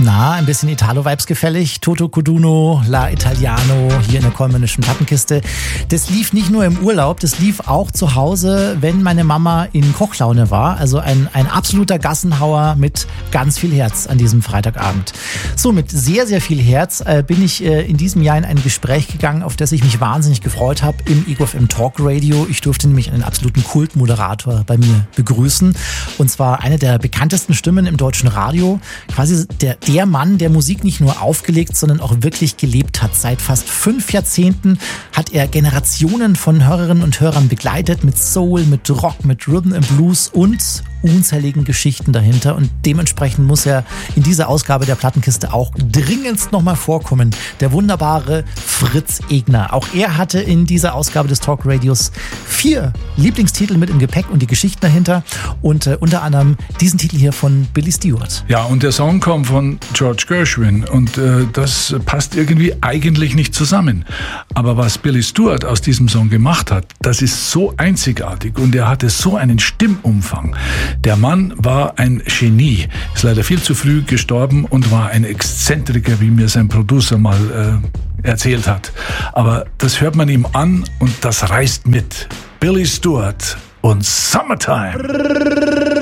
Na, ein bisschen Italo-Vibes gefällig. Toto Codugno, La Italiano, hier in der Kollmannischen Plattenkiste. Das lief nicht nur im Urlaub, das lief auch zu Hause, wenn meine Mama in Kochlaune war. Also ein absoluter Gassenhauer mit ganz viel Herz an diesem Freitagabend. So, mit sehr, sehr viel Herz bin ich in diesem Jahr in ein Gespräch gegangen, auf das ich mich wahnsinnig gefreut habe im Ego FM Talk Radio. Ich durfte nämlich einen absoluten Kultmoderator bei mir begrüßen. Und zwar eine der bekanntesten Stimmen im deutschen Radio. Quasi der Mann, der Musik nicht nur aufgelegt, sondern auch wirklich gelebt hat. Seit fast 5 Jahrzehnten hat er Generationen von Hörerinnen und Hörern begleitet mit Soul, mit Rock, mit Rhythm and Blues und unzähligen Geschichten dahinter. Und dementsprechend muss er in dieser Ausgabe der Plattenkiste auch dringendst nochmal vorkommen. Der wunderbare Fritz Egner. Auch er hatte in dieser Ausgabe des Talk Radios 4 Lieblingstitel mit im Gepäck und die Geschichten dahinter. Und unter anderem diesen Titel hier von Billy Stewart. Ja, und der Song kommt von George Gershwin und das passt irgendwie eigentlich nicht zusammen. Aber was Billy Stewart aus diesem Song gemacht hat, das ist so einzigartig und er hatte so einen Stimmumfang. Der Mann war ein Genie, ist leider viel zu früh gestorben und war ein Exzentriker, wie mir sein Producer mal erzählt hat. Aber das hört man ihm an und das reißt mit. Billy Stewart und Summertime.